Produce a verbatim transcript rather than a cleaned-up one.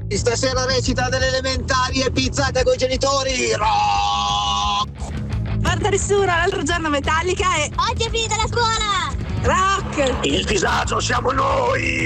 Stasera recita delle elementari e pizzate coi genitori. Rock! Porta nessuno, l'altro giorno Metallica e... Oggi è finita la scuola! Rock! Il disagio siamo noi!